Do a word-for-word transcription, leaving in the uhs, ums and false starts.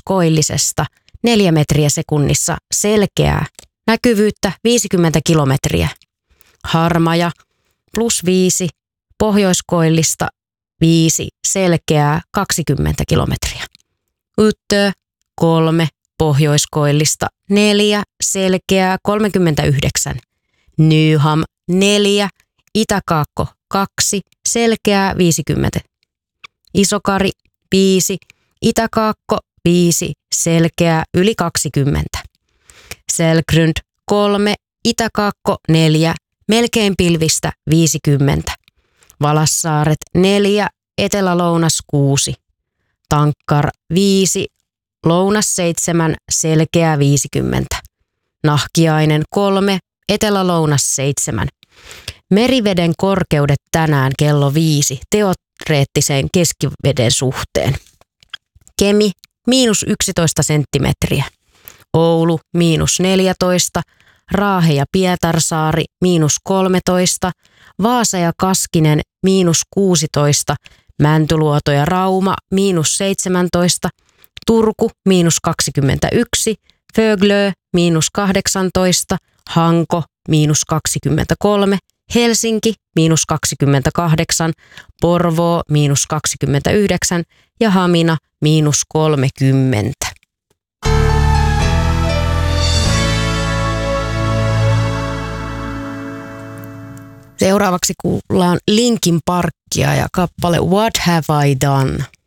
pohjoiskoillisesta neljä metriä sekunnissa selkeää, näkyvyyttä viisikymmentä kilometriä. Harmaja plus viisi, pohjoiskoillista viisi, selkeää kaksikymmentä kilometriä. Yttö kolme, pohjoiskoillista neljä, selkeää kolmekymmentäyhdeksän. Nyham neljä, Itäkaakko kaksi, selkeää viisikymmentä. Isokari viisi, Itäkaakko viisi, selkeää yli kaksikymmentä. Selgrund kolme, Itäkaakko neljä, melkein pilvistä viisikymmentä. Valassaaret neljä, Etelä-Lounas kuusi. Tankkar viisi, Lounas seitsemän, selkeää viisikymmentä. Nahkiainen kolme, Etelä-Lounas seitsemän. Meriveden korkeudet tänään kello viisi teoreettiseen keskiveden suhteen. Kemi miinus yksitoista senttimetriä. Oulu miinus neljätoista. Raahe ja Pietarsaari miinus kolmetoista. Vaasa ja Kaskinen miinus kuusitoista. Mäntyluoto ja Rauma miinus seitsemäntoista. Turku miinus kaksikymmentäyksi. Föglö miinus kahdeksantoista. Hanko miinus kaksikymmentäkolme. Helsinki miinus kaksikymmentäkahdeksan, Porvoo miinus kaksikymmentäyhdeksän ja Hamina miinus kolmekymmentä. Seuraavaksi kuullaan Linkin Parkia ja kappale What Have I Done?